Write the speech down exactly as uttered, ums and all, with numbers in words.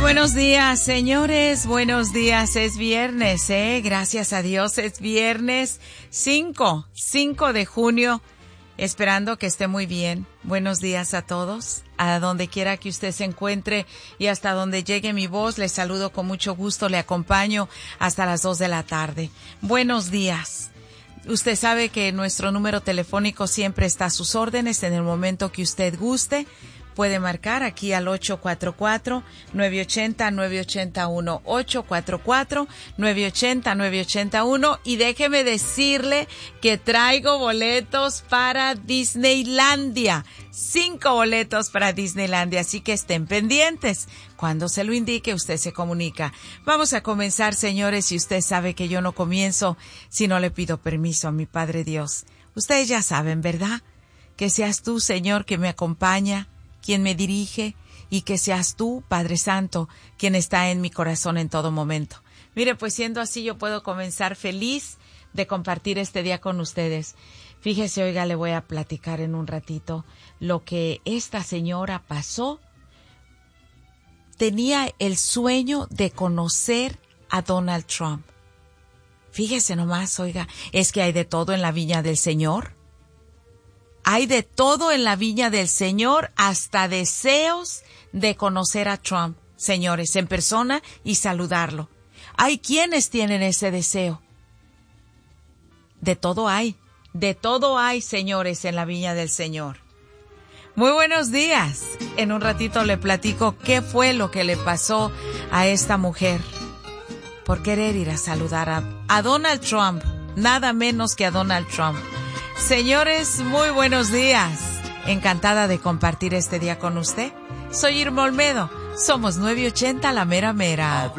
buenos días, señores. Buenos días. Es viernes, ¿eh? Gracias a Dios es viernes cinco, cinco de junio. Esperando que esté muy bien. Buenos días a todos. A donde quiera que usted se encuentre y hasta donde llegue mi voz, les saludo con mucho gusto. Le acompaño hasta las dos de la tarde. Buenos días. Usted sabe que nuestro número telefónico siempre está a sus órdenes en el momento que usted guste. Puede marcar aquí al ocho cuatro cuatro, nueve ocho cero, nueve ocho cero uno, ocho cuatro cuatro, nueve ocho cero, nueve ocho cero uno, y déjeme decirle que traigo boletos para Disneylandia, cinco boletos para Disneylandia, así que estén pendientes. Cuando se lo indique, usted se comunica. Vamos a comenzar, señores, y usted sabe que yo no comienzo si no le pido permiso a mi Padre Dios. Ustedes ya saben, ¿verdad? Que seas tú, Señor, que me acompaña, quien me dirige, y que seas tú, Padre Santo, quien está en mi corazón en todo momento. Mire, pues siendo así, yo puedo comenzar feliz de compartir este día con ustedes. Fíjese, oiga, le voy a platicar en un ratito lo que esta señora pasó. Tenía el sueño de conocer a Donald Trump. Fíjese nomás, oiga, es que hay de todo en la viña del Señor. Hay de todo en la viña del Señor, hasta deseos de conocer a Trump, señores, en persona y saludarlo. Hay quienes tienen ese deseo. De todo hay, de todo hay, señores, en la viña del Señor. Muy buenos días. En un ratito le platico qué fue lo que le pasó a esta mujer por querer ir a saludar a, a Donald Trump, nada menos que a Donald Trump. Señores, muy buenos días. Encantada de compartir este día con usted. Soy Irma Olmedo. Somos nueve ochenta La Mera Mera.